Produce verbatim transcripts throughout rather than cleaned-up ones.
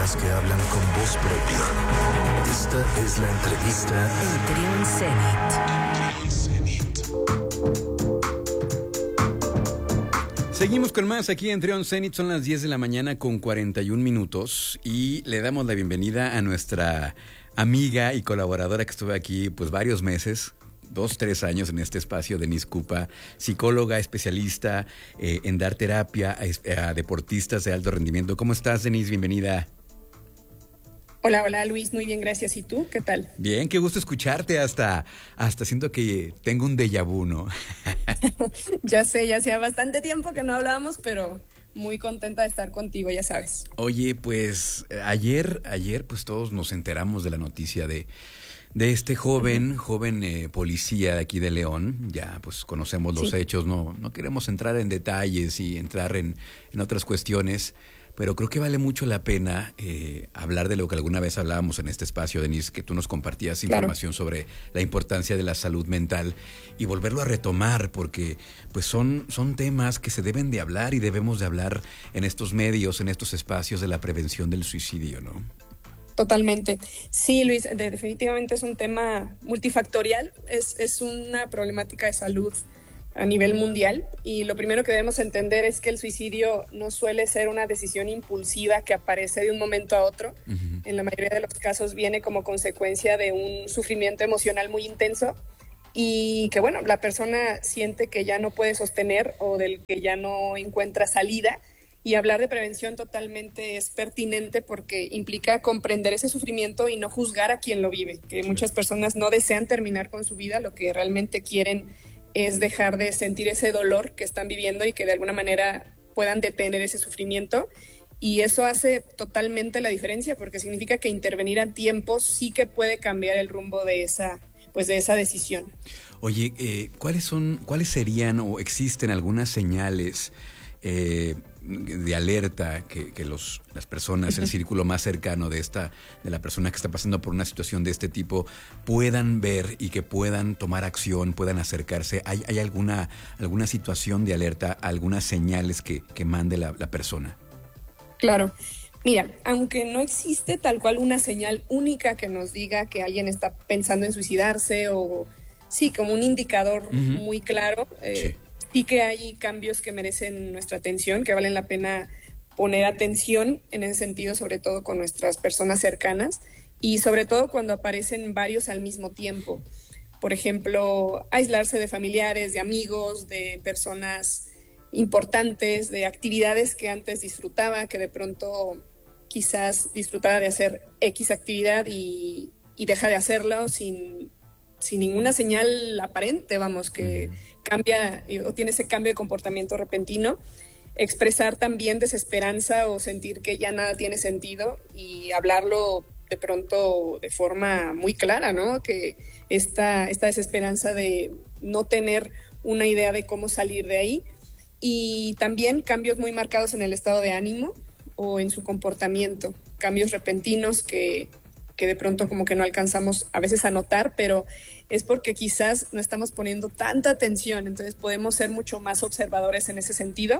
personas que hablan con voz propia. Esta es la entrevista en Trion Zenit. Seguimos con más aquí en Trion Zenit. Son las diez de la mañana con cuarenta y un minutos y le damos la bienvenida a nuestra amiga y colaboradora que estuvo aquí pues varios meses, dos, tres años en este espacio, Denise Cupa, psicóloga, especialista eh, en dar terapia a, a deportistas de alto rendimiento. ¿Cómo estás, Denise? Bienvenida. Hola, hola Luis, muy bien, gracias. ¿Y tú? ¿Qué tal? Bien, qué gusto escucharte, hasta, hasta siento que tengo un déjà vu, ¿no? Ya sé, ya hacía bastante tiempo que no hablábamos, pero muy contenta de estar contigo, ya sabes. Oye, pues ayer, ayer pues todos nos enteramos de la noticia de, de este joven, uh-huh. joven eh, policía de aquí de León. Ya pues conocemos los sí. hechos, no, no queremos entrar en detalles y entrar en, en otras cuestiones, pero creo que vale mucho la pena eh, hablar de lo que alguna vez hablábamos en este espacio, Denise, que tú nos compartías claro. información sobre la importancia de la salud mental y volverlo a retomar, porque pues son, son temas que se deben de hablar y debemos de hablar en estos medios, en estos espacios de la prevención del suicidio, ¿no? Totalmente. Sí, Luis, definitivamente es un tema multifactorial, es, es una problemática de salud a nivel mundial, y lo primero que debemos entender es que el suicidio no suele ser una decisión impulsiva que aparece de un momento a otro. Uh-huh. En la mayoría de los casos viene como consecuencia de un sufrimiento emocional muy intenso y que, bueno, la persona siente que ya no puede sostener o del que ya no encuentra salida. Y hablar de prevención totalmente es pertinente porque implica comprender ese sufrimiento y no juzgar a quien lo vive, que muchas personas no desean terminar con su vida, lo que realmente quieren es dejar de sentir ese dolor que están viviendo y que de alguna manera puedan detener ese sufrimiento. Y eso hace totalmente la diferencia porque significa que intervenir a tiempo sí que puede cambiar el rumbo de esa, pues de esa decisión. Oye, eh, ¿cuáles son, cuáles serían o existen algunas señales eh, de alerta que, que los, las personas, el círculo más cercano de esta, de la persona que está pasando por una situación de este tipo, puedan ver y que puedan tomar acción, puedan acercarse? ¿Hay, hay alguna, alguna situación de alerta, algunas señales que, que mande la, la persona? Claro. Mira, aunque no existe tal cual una señal única que nos diga que alguien está pensando en suicidarse o sí, como un indicador uh-huh. muy claro, eh, sí. Sí que hay cambios que merecen nuestra atención, que valen la pena poner atención en ese sentido, sobre todo con nuestras personas cercanas y sobre todo cuando aparecen varios al mismo tiempo. Por ejemplo, aislarse de familiares, de amigos, de personas importantes, de actividades que antes disfrutaba, que de pronto quizás disfrutaba de hacer X actividad y, y deja de hacerlo sin, sin ninguna señal aparente, vamos, que... Uh-huh. cambia o tiene ese cambio de comportamiento repentino, expresar también desesperanza o sentir que ya nada tiene sentido y hablarlo de pronto de forma muy clara, ¿no? Que esta, esta desesperanza de no tener una idea de cómo salir de ahí, y también cambios muy marcados en el estado de ánimo o en su comportamiento, cambios repentinos que, que de pronto como que no alcanzamos a veces a notar, pero es porque quizás no estamos poniendo tanta atención, entonces podemos ser mucho más observadores en ese sentido.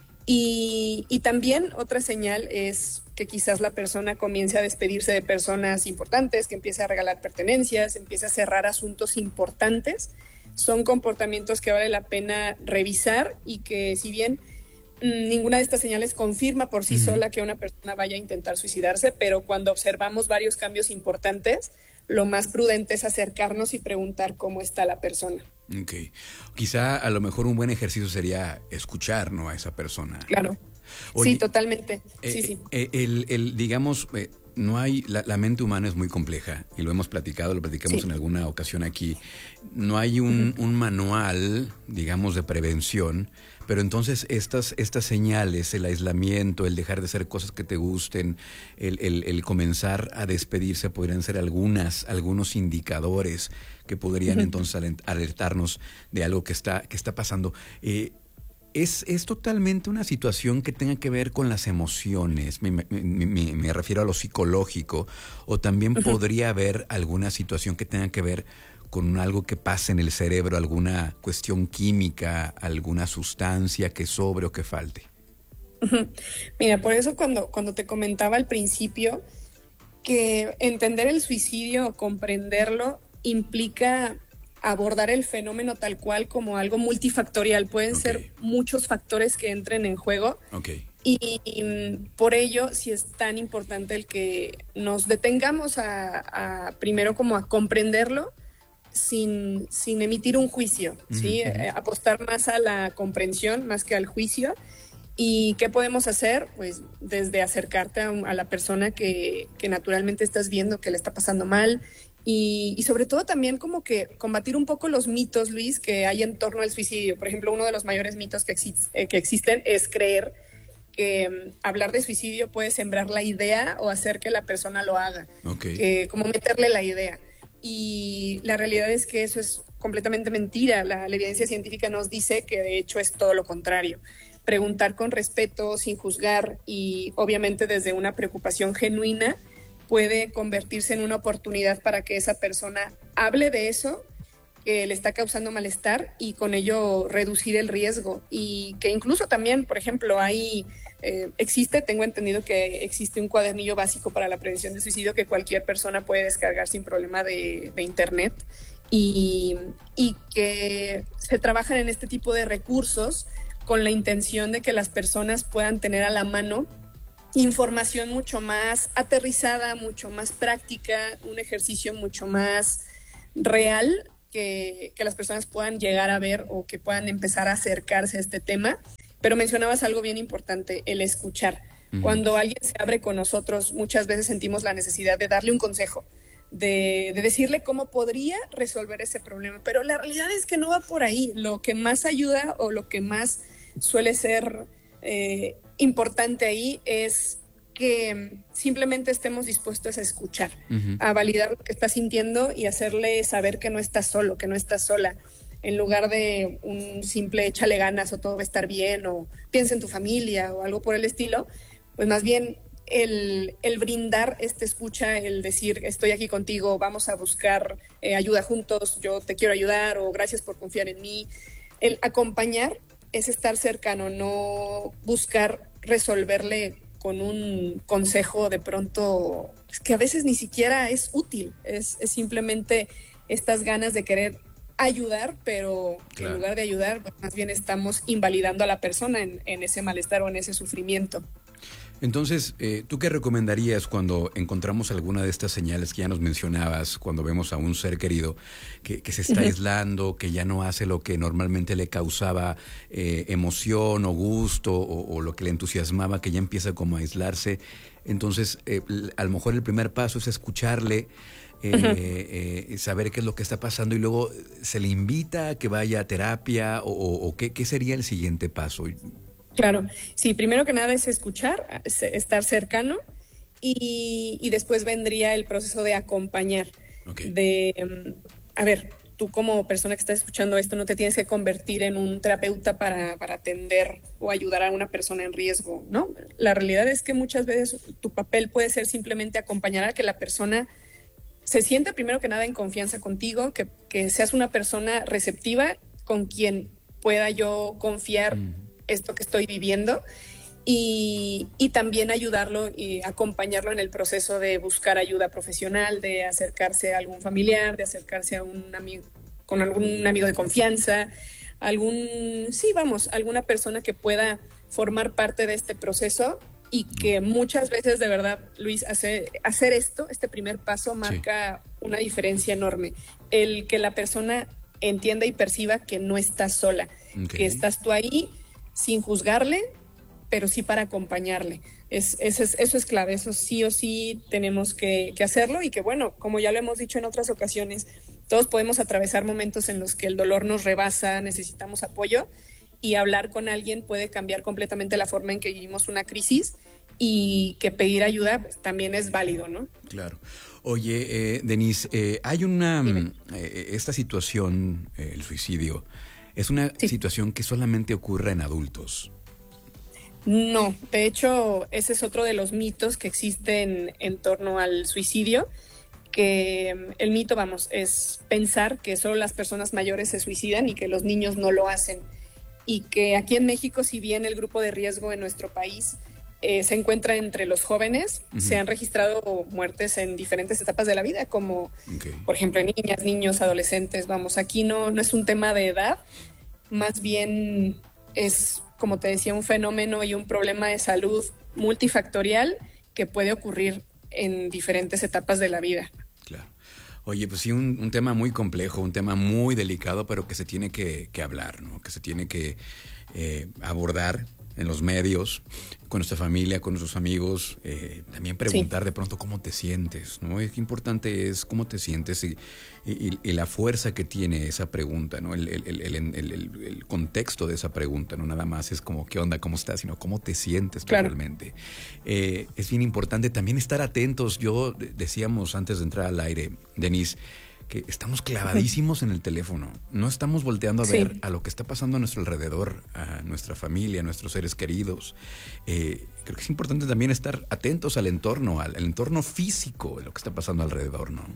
Y, y también otra señal es que quizás la persona comience a despedirse de personas importantes, que empiece a regalar pertenencias, empiece a cerrar asuntos importantes. Son comportamientos que vale la pena revisar y que si bien mmm, ninguna de estas señales confirma por sí uh-huh. sola que una persona vaya a intentar suicidarse, pero cuando observamos varios cambios importantes, lo más prudente es acercarnos y preguntar cómo está la persona. Ok. Quizá a lo mejor un buen ejercicio sería escuchar, ¿no?, a esa persona. Claro. Oye, sí, totalmente. Eh, sí, sí. Eh, el, el, digamos, eh, no hay, la, la mente humana es muy compleja y lo hemos platicado, lo platicamos sí. en alguna ocasión aquí. No hay un, uh-huh. un manual, digamos, de prevención. Pero entonces estas, estas señales, el aislamiento, el dejar de hacer cosas que te gusten, el, el, el comenzar a despedirse, podrían ser algunas, algunos indicadores que podrían uh-huh. entonces alertarnos de algo que está, que está pasando. Eh, es, es totalmente una situación que tenga que ver con las emociones, me, me, me, me refiero a lo psicológico, o también uh-huh. podría haber alguna situación que tenga que ver con algo que pase en el cerebro, alguna cuestión química, alguna sustancia que sobre o que falte. Mira, por eso cuando, cuando te comentaba al principio que entender el suicidio, comprenderlo, implica abordar el fenómeno tal cual como algo multifactorial. Pueden Okay. ser muchos factores que entren en juego. Okay. Y, y por ello sí es tan importante el que nos detengamos a, a primero como a comprenderlo sin, sin emitir un juicio, ¿sí? Uh-huh. Eh, apostar más a la comprensión más que al juicio. ¿Y qué podemos hacer? Pues desde acercarte a, a la persona que, que naturalmente estás viendo que le está pasando mal y, y sobre todo también como que combatir un poco los mitos, Luis, que hay en torno al suicidio. Por ejemplo, uno de los mayores mitos que, exist, eh, que existen es creer que um, hablar de suicidio puede sembrar la idea o hacer que la persona lo haga, okay. que, como meterle la idea. Y la realidad es que eso es completamente mentira. La, la evidencia científica nos dice que de hecho es todo lo contrario. Preguntar con respeto, sin juzgar y obviamente desde una preocupación genuina puede convertirse en una oportunidad para que esa persona hable de eso que le está causando malestar y con ello reducir el riesgo. Y que incluso también, por ejemplo, hay, eh, existe, tengo entendido que existe un cuadernillo básico para la prevención del suicidio que cualquier persona puede descargar sin problema de, de internet y, y que se trabajan en este tipo de recursos con la intención de que las personas puedan tener a la mano información mucho más aterrizada, mucho más práctica, un ejercicio mucho más real que, que las personas puedan llegar a ver o que puedan empezar a acercarse a este tema. Pero mencionabas algo bien importante, el escuchar. Uh-huh. Cuando alguien se abre con nosotros, muchas veces sentimos la necesidad de darle un consejo, de, de decirle cómo podría resolver ese problema. Pero la realidad es que no va por ahí. Lo que más ayuda o lo que más suele ser eh, importante ahí es que simplemente estemos dispuestos a escuchar, uh-huh. a validar lo que está sintiendo y hacerle saber que no estás solo, que no estás sola, en lugar de un simple échale ganas o todo va a estar bien o piensa en tu familia o algo por el estilo. Pues más bien el, el brindar esta escucha, el decir estoy aquí contigo, vamos a buscar eh, ayuda juntos, yo te quiero ayudar o gracias por confiar en mí. El acompañar es estar cercano, no buscar resolverle con un consejo de pronto, es que a veces ni siquiera es útil, es, es simplemente estas ganas de querer ayudar, pero claro. En lugar de ayudar, pues más bien estamos invalidando a la persona en, en ese malestar o en ese sufrimiento. Entonces, eh, ¿tú qué recomendarías cuando encontramos alguna de estas señales que ya nos mencionabas, cuando vemos a un ser querido que, que se está uh-huh. aislando, que ya no hace lo que normalmente le causaba eh, emoción o gusto o, o lo que le entusiasmaba, que ya empieza como a aislarse? Entonces, eh, a lo mejor el primer paso es escucharle, eh, uh-huh. eh, saber qué es lo que está pasando y luego se le invita a que vaya a terapia o, o, o qué, qué sería el siguiente paso. Claro, sí, primero que nada es escuchar, es estar cercano y, y después vendría el proceso de acompañar. Okay. De, um, a ver, tú como persona que estás escuchando esto no te tienes que convertir en un terapeuta para, para atender o ayudar a una persona en riesgo, ¿no? La realidad es que muchas veces tu papel puede ser simplemente acompañar a que la persona se sienta primero que nada en confianza contigo, que, que seas una persona receptiva con quien pueda yo confiar mm. esto que estoy viviendo y, y también ayudarlo y acompañarlo en el proceso de buscar ayuda profesional, de acercarse a algún familiar, de acercarse a un amigo, con algún amigo de confianza, algún, sí, vamos, alguna persona que pueda formar parte de este proceso y que muchas veces, de verdad, Luis, hace, hacer esto, este primer paso marca sí. una diferencia enorme. El que la persona entienda y perciba que no estás sola, okay. que estás tú ahí sin juzgarle, pero sí para acompañarle. Es, es, es, eso es clave, eso sí o sí tenemos que, que hacerlo y que bueno, como ya lo hemos dicho en otras ocasiones, todos podemos atravesar momentos en los que el dolor nos rebasa, necesitamos apoyo y hablar con alguien puede cambiar completamente la forma en que vivimos una crisis y que pedir ayuda pues, también es válido, ¿no? Claro. Oye, eh, Denise, eh, hay una, eh, esta situación, eh, el suicidio, ¿es una sí. situación que solamente ocurre en adultos? No, de hecho, ese es otro de los mitos que existen en torno al suicidio, que el mito, vamos, es pensar que solo las personas mayores se suicidan y que los niños no lo hacen. y que aquí en México, si bien el grupo de riesgo en nuestro país eh, se encuentra entre los jóvenes, uh-huh. se han registrado muertes en diferentes etapas de la vida, como okay. por ejemplo niñas, niños, adolescentes. Vamos, aquí no, no es un tema de edad, más bien es, como te decía, un fenómeno y un problema de salud multifactorial que puede ocurrir en diferentes etapas de la vida. Claro. Oye, pues sí, un, un tema muy complejo, un tema muy delicado, pero que se tiene que, que hablar, ¿no? Que se tiene que eh, abordar en los medios, con nuestra familia, con nuestros amigos, eh, también preguntar sí. de pronto cómo te sientes, ¿no? Qué importante es cómo te sientes y, y, y la fuerza que tiene esa pregunta, ¿no? El, el, el, el, el, el, el contexto de esa pregunta, no nada más es como qué onda, cómo estás, sino cómo te sientes claro. realmente. Eh, es bien importante también estar atentos. Yo decíamos antes de entrar al aire, Denise, que estamos clavadísimos en el teléfono. No estamos volteando a ver sí. a lo que está pasando a nuestro alrededor, a nuestra familia, a nuestros seres queridos. Eh, creo que es importante también estar atentos al entorno, al, al entorno físico de lo que está pasando alrededor, ¿no?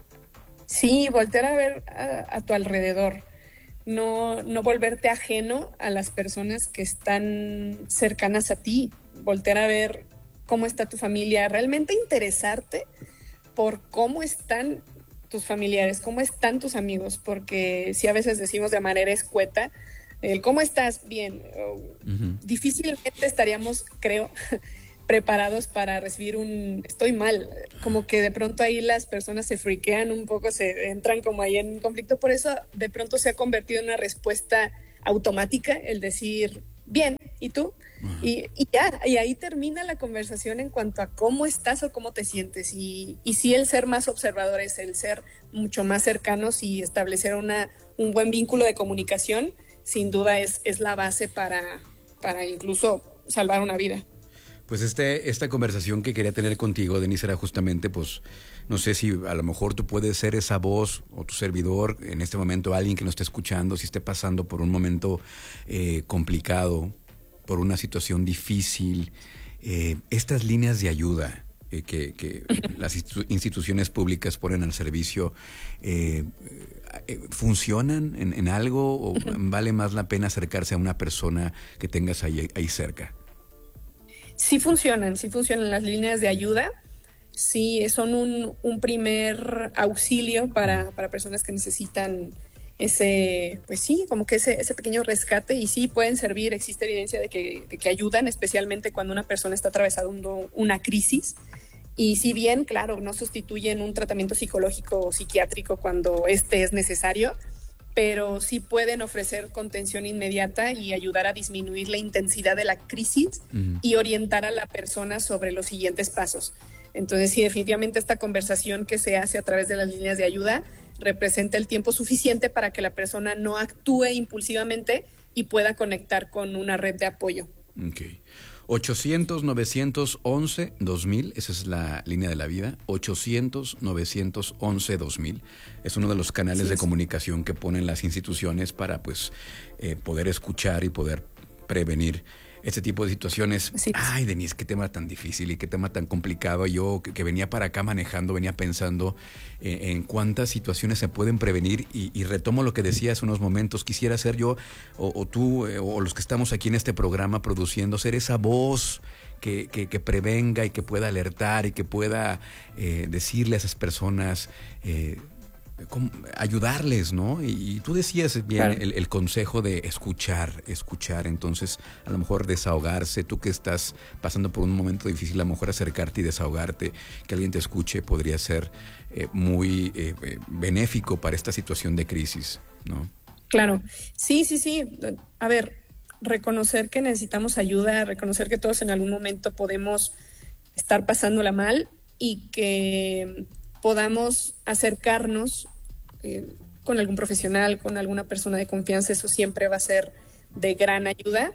Sí, voltear a ver a, a tu alrededor. No, no volverte ajeno a las personas que están cercanas a ti. Voltear a ver cómo está tu familia. Realmente interesarte por cómo están tus familiares, cómo están tus amigos, porque si a veces decimos de manera escueta, el cómo estás, bien, uh-huh. difícilmente estaríamos, creo, preparados para recibir un estoy mal, como que de pronto ahí las personas se friquean un poco, se entran como ahí en un conflicto, por eso de pronto se ha convertido en una respuesta automática el decir, bien, ¿y tú? Uh-huh. Y, y ya, y ahí termina la conversación en cuanto a cómo estás o cómo te sientes. Y, y sí, el ser más observadores, el ser mucho más cercanos y establecer una, un buen vínculo de comunicación, sin duda es, es la base para, para incluso salvar una vida. Pues este, esta conversación que quería tener contigo, Denise, era justamente, pues, no sé si a lo mejor tú puedes ser esa voz o tu servidor en este momento, alguien que nos esté escuchando, si esté pasando por un momento eh, complicado, por una situación difícil, eh, estas líneas de ayuda eh, que, que las institu- instituciones públicas ponen al servicio, eh, eh, ¿funcionan en, en algo o vale más la pena acercarse a una persona que tengas ahí, ahí cerca? Sí funcionan, sí funcionan las líneas de ayuda, sí son un, un primer auxilio para, para personas que necesitan ese, pues sí, como que ese, ese pequeño rescate, y sí pueden servir, existe evidencia de que, de que ayudan, especialmente cuando una persona está atravesando una crisis, y si bien, claro, no sustituyen un tratamiento psicológico o psiquiátrico cuando este es necesario, pero sí pueden ofrecer contención inmediata y ayudar a disminuir la intensidad de la crisis uh-huh. y orientar a la persona sobre los siguientes pasos. Entonces, sí, definitivamente esta conversación que se hace a través de las líneas de ayuda representa el tiempo suficiente para que la persona no actúe impulsivamente y pueda conectar con una red de apoyo. Okay. ochocientos, novecientos once, dos mil, esa es la línea de la vida, ochocientos, novecientos once, dos mil. Es uno de los canales sí, de sí. comunicación que ponen las instituciones para pues eh, poder escuchar y poder prevenir este tipo de situaciones. Sí. Ay, Denise, qué tema tan difícil y qué tema tan complicado. Yo que, que venía para acá manejando, venía pensando eh, en cuántas situaciones se pueden prevenir y, y retomo lo que decía hace unos momentos. Quisiera ser yo o, o tú eh, o los que estamos aquí en este programa produciendo, ser esa voz que, que, que prevenga y que pueda alertar y que pueda eh, decirle a esas personas, eh, cómo, ayudarles, ¿no? Y, y tú decías bien claro. el, el consejo de escuchar, escuchar, entonces a lo mejor desahogarse, tú que estás pasando por un momento difícil, a lo mejor acercarte y desahogarte, que alguien te escuche podría ser eh, muy eh, benéfico para esta situación de crisis, ¿no? Claro, sí, sí, sí, a ver, reconocer que necesitamos ayuda, reconocer que todos en algún momento podemos estar pasándola mal y que podamos acercarnos eh, con algún profesional, con alguna persona de confianza, eso siempre va a ser de gran ayuda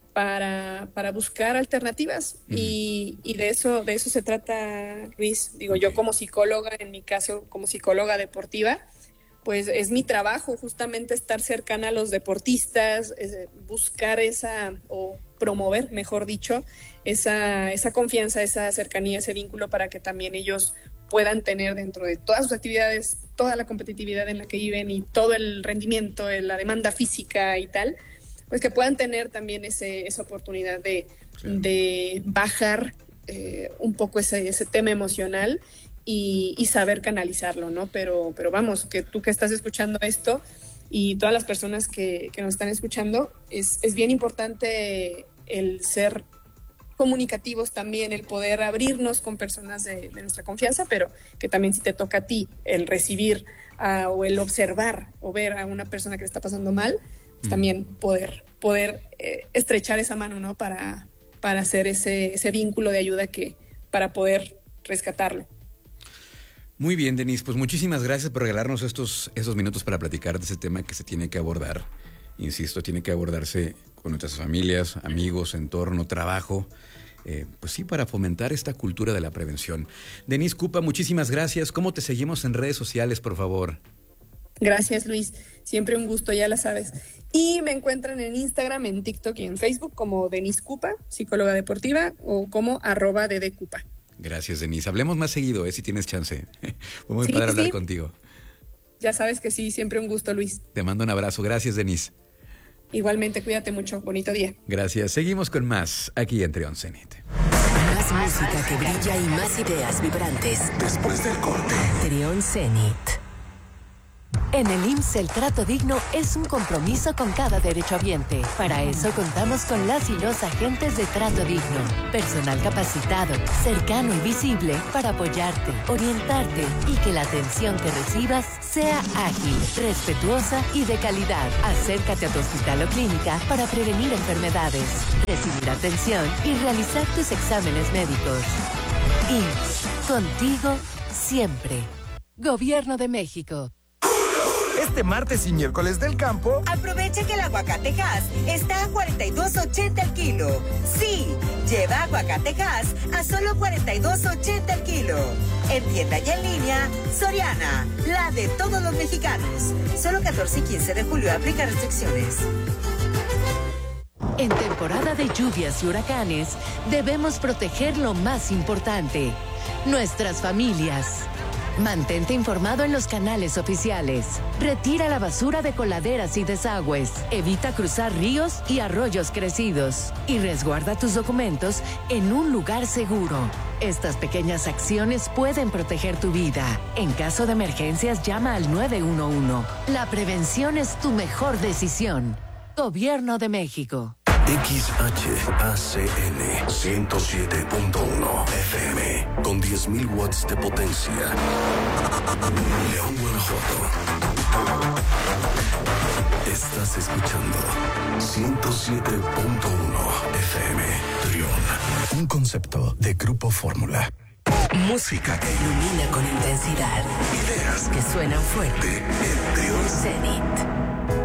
para, para buscar alternativas. Uh-huh. y, y de eso de eso se trata, Luis. Digo, okay. Yo como psicóloga, en mi caso como psicóloga deportiva, pues es mi trabajo justamente estar cercana a los deportistas, es buscar esa, o promover, mejor dicho, esa, esa confianza, esa cercanía, ese vínculo para que también ellos puedan tener dentro de todas sus actividades, toda la competitividad en la que viven y todo el rendimiento, la demanda física y tal, pues que puedan tener también ese, esa oportunidad de, claro. de bajar eh, un poco ese, ese tema emocional y, y saber canalizarlo, ¿no? Pero, pero vamos, que tú que estás escuchando esto y todas las personas que, que nos están escuchando, es, es bien importante el ser comunicativos también, el poder abrirnos con personas de, de nuestra confianza, pero que también si te toca a ti el recibir uh, o el observar o ver a una persona que le está pasando mal, pues mm. también poder, poder eh, estrechar esa mano, ¿no? Para, para hacer ese, ese vínculo de ayuda que, para poder rescatarlo. Muy bien, Denise, pues muchísimas gracias por regalarnos estos, estos minutos para platicar de ese tema que se tiene que abordar. Insisto, tiene que abordarse con nuestras familias, amigos, entorno, trabajo, eh, pues sí, para fomentar esta cultura de la prevención. Denise Cupa, muchísimas gracias. ¿Cómo te seguimos en redes sociales, por favor? Gracias, Luis. Siempre un gusto, ya la sabes. Y me encuentran en Instagram, en TikTok y en Facebook como Denise Cupa, psicóloga deportiva, o como arroba ddcupa. Gracias, Denise. Hablemos más seguido, ¿eh? Si tienes chance. Fue muy sí, padre hablar sí. contigo. Ya sabes que sí, siempre un gusto, Luis. Te mando un abrazo. Gracias, Denise. Igualmente, cuídate mucho. Bonito día. Gracias. Seguimos con más aquí en Trión Zenit. Más música que brilla y más ideas vibrantes. Después del corte. Trión Zenit. En el I M S S el trato digno es un compromiso con cada derechohabiente. Para eso contamos con las y los agentes de Trato Digno. Personal capacitado, cercano y visible para apoyarte, orientarte y que la atención que recibas sea ágil, respetuosa y de calidad. Acércate a tu hospital o clínica para prevenir enfermedades, recibir atención y realizar tus exámenes médicos. I M S S, contigo siempre. Gobierno de México. Este martes y miércoles del campo, aprovecha que el aguacate Hass está a cuarenta y dos ochenta el kilo. Sí, lleva aguacate Hass a solo cuarenta y dos ochenta el kilo. En tienda y en línea, Soriana, la de todos los mexicanos. Solo catorce y quince de julio aplica restricciones. En temporada de lluvias y huracanes, debemos proteger lo más importante, nuestras familias. Mantente informado en los canales oficiales. Retira la basura de coladeras y desagües. Evita cruzar ríos y arroyos crecidos. Y resguarda tus documentos en un lugar seguro. Estas pequeñas acciones pueden proteger tu vida. En caso de emergencias, llama al nueve uno uno. La prevención es tu mejor decisión. Gobierno de México. X H A C N ciento siete punto uno F M con diez mil watts de potencia. León, Guanajuato. Estás escuchando ciento siete punto uno F M. Trión, un concepto de Grupo Fórmula. Música que ilumina con intensidad. Ideas que suenan fuerte. De